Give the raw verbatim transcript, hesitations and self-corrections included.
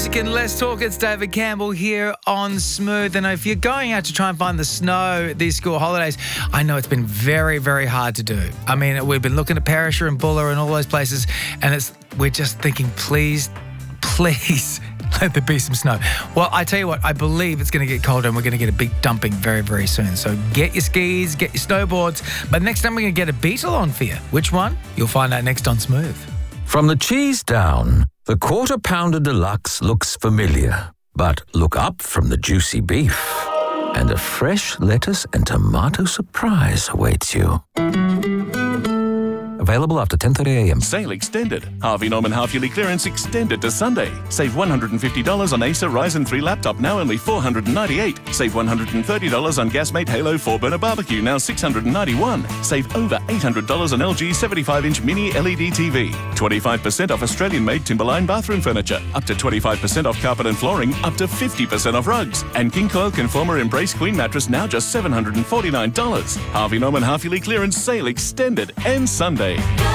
music and less talk. It's David Campbell here on Smooth. And if you're going out to try and find the snow these school holidays, I know it's been very, very hard to do. I mean, we've been looking at Perisher and Buller and all those places, and it's we're just thinking, please, please, let there be some snow. Well, I tell you what, I believe it's going to get colder and we're going to get a big dumping very, very soon. So get your skis, get your snowboards. But next time we're going to get a Beetle on for you. Which one? You'll find out next on Smooth. From the cheese down, the Quarter Pounder Deluxe looks familiar. But look up from the juicy beef, and a fresh lettuce and tomato surprise awaits you. Available after ten thirty a.m. Sale extended. Harvey Norman half-yearly clearance extended to Sunday. Save one hundred fifty dollars on Acer Ryzen three laptop, now only four hundred ninety-eight dollars. Save one hundred thirty dollars on Gasmate Halo four-burner barbecue, now six hundred ninety-one dollars. Save over eight hundred dollars on L G seventy-five inch mini L E D T V. twenty-five percent off Australian-made Timberline bathroom furniture. Up to twenty-five percent off carpet and flooring. Up to fifty percent off rugs. And King Coil Conformer Embrace Queen mattress, now just seven hundred forty-nine dollars. Harvey Norman half-yearly clearance sale extended. Ends Sunday.